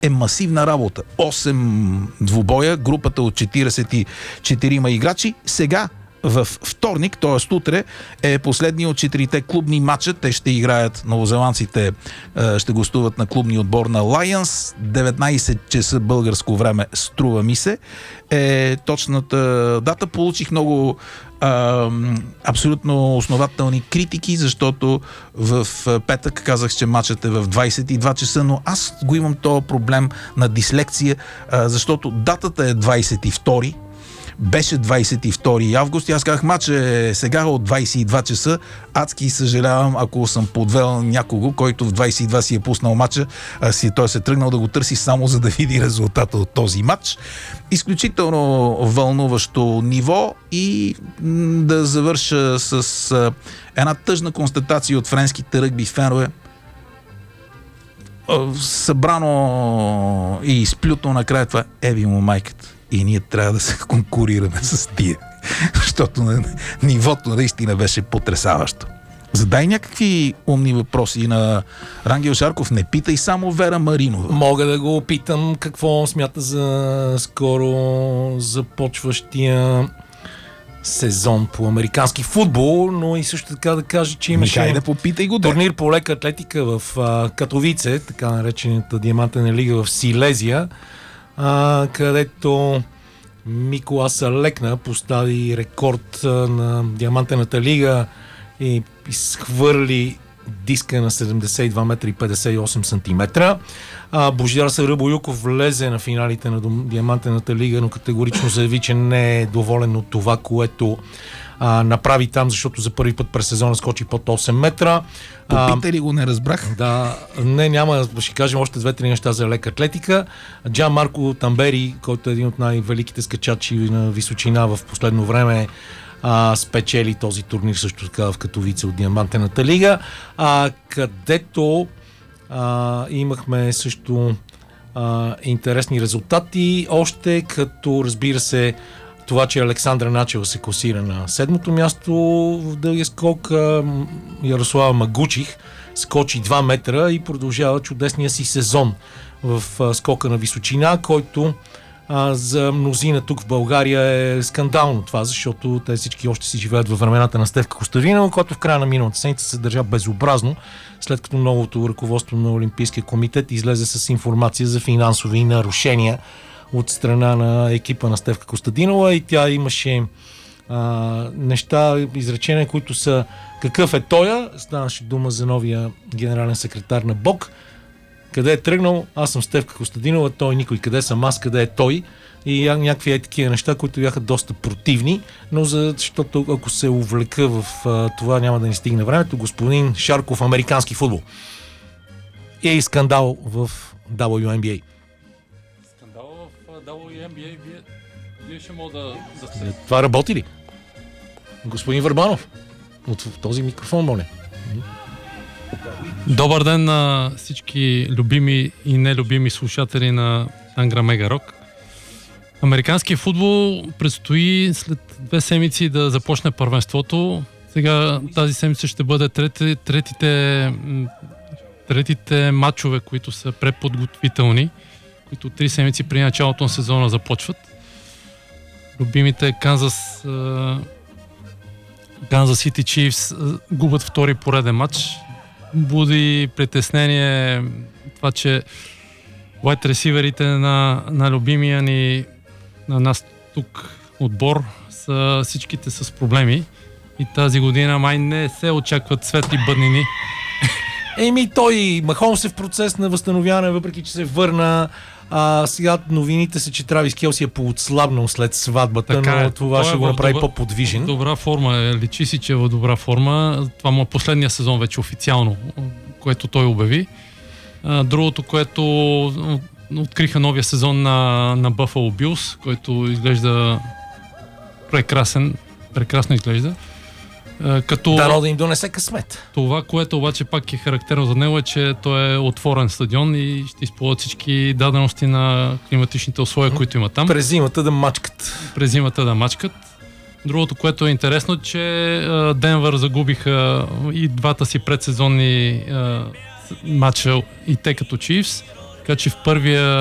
е масивна работа. 8 двубоя, групата от 44 играчи. Сега в вторник, т.е. утре, е последния от 4-те клубни матча. Те ще играят, новозеландците ще гостуват на клубния отбор на Lions. 19 часа българско време, струва ми се, е точната дата. Получих много абсолютно основателни критики, защото в петък казах, че матчът е в 22 часа, но аз го имам този проблем на дислекция, защото датата е 22, беше 22 август и аз казах, матчът е сега от 22 часа. Адски съжалявам, ако съм подвел някого, който в 22 си е пуснал матча, той се тръгнал да го търси само за да види резултата от този матч. Изключително вълнуващо ниво и да завърша с една тъжна констатация от френските ръгби фенове. Събрано и изплюто накрая това еби му майката. И ние трябва да се конкурираме с тия. Защото нивото наистина беше потресаващо. Задай някакви умни въпроси на Рангел Шарков. Не питай само Вера Маринова. Мога да го питам какво смята за скоро започващия сезон по американски футбол, но и също така да кажа, че имаше да попитай го, турнир по лека атлетика в Катовице, така наречената Диамантена лига в Силезия, където Миколаса Лекна постави рекорд на Диамантената лига и изхвърли диска на 72 метра и 58 сантиметра. Божидар Саръбоюков влезе на финалите на Диамантената лига, но категорично заяви, че не е доволен от това, което направи там, защото за първи път през сезона скочи под 8 метра. Попита ли го, не разбрах? Да, няма, ще кажем още 2-3 неща за лека атлетика. Джан Марко Тамбери, който е един от най-великите скачачи на височина в последно време, спечели този турнир също така в Катовице от Диамантената лига, където имахме също интересни резултати, още като разбира се това, че Александра Начева се класира на 7-то място в дългия скок. Ярослава Магучих скочи 2 метра и продължава чудесния си сезон в скока на височина, който за мнозина тук в България е скандално това, защото те всички още си живеят във времената на Стефка Костадинова, който в края на миналата седмица се държа безобразно, след като новото ръководство на Олимпийския комитет излезе с информация за финансови нарушения от страна на екипа на Стефка Костадинова и тя имаше неща, изречения, които са какъв е тоя, станаше дума за новия генерален секретар на БОК, къде е тръгнал, аз съм Стефка Костадинова, той никой, къде съм аз, къде е той и някакви такива неща, които бяха доста противни, но защото ако се увлека в това няма да ни стигне времето, господин Шарков, американски футбол. И скандал в WNBA. WNBA, вие ще мога да... Това работи ли? Господин Върбанов, от този микрофон, моля. Добър ден на всички любими и нелюбими слушатели на Ангра Мега Рок. Американският футбол предстои след 2 седмици да започне първенството. Сега тази седмица ще бъде третите матчове, които са преподготвителни, които 3 седмици при началото на сезона започват. Любимите Канзас Сити Чифс губят втори пореден матч. Буди притеснение това, че уайд ресиверите на любимия ни, на нас тук отбор, са всичките с проблеми и тази година май не се очакват светли бъднини. Той Махомс е в процес на възстановяване, въпреки че се върна. Сега новините са, че Травис Келси е поотслабнал след сватбата, така, но това ще го направи по-подвижен. Добра форма е, личи си, че е в добра форма. Това му е последния сезон вече официално, което той обяви. Другото, което откриха новия сезон на Buffalo Bills, който изглежда прекрасно изглежда. Дано да им донесе късмет. Това, което обаче пак е характерно за него, е, че той е отворен стадион и ще използват всички дадености на климатичните условия, които има там. През зимата да мачкат. Другото, което е интересно, че Денвър загубиха и двата си предсезонни матча и те като Чифс Така че в първия